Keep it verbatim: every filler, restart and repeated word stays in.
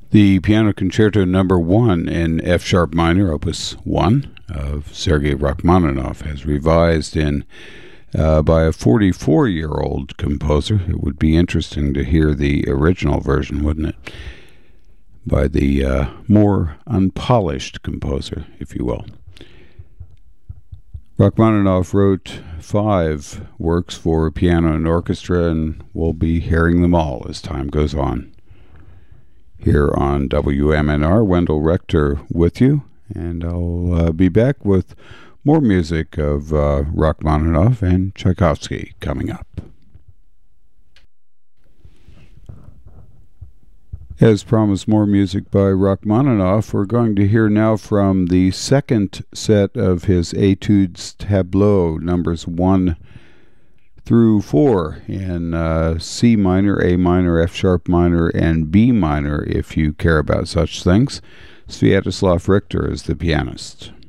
The Piano Concerto Number One in F sharp minor, Opus One of Sergei Rachmaninoff, as revised in uh, by a forty-four-year-old composer. It would be interesting to hear the original version, wouldn't it? By the uh, more unpolished composer, if you will. Rachmaninoff wrote five works for piano and orchestra, and we'll be hearing them all as time goes on. Here on W M N R, Wendell Rector with you, and I'll uh, be back with more music of uh, Rachmaninoff and Tchaikovsky coming up. As promised, more music by Rachmaninoff. We're going to hear now from the second set of his Etudes Tableau, numbers one through four, in uh, C minor, A minor, F sharp minor, and B minor, if you care about such things. Sviatoslav Richter is the pianist.